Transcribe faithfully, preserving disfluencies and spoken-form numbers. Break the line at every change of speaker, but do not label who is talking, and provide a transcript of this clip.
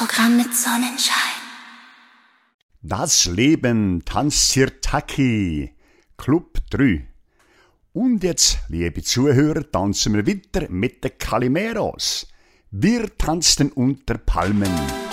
Programm mit Sonnenschein.
Das Leben tanzt Sirtaki, Club drei. Und jetzt, liebe Zuhörer, tanzen wir weiter mit den Calimeros. Wir tanzen unter Palmen.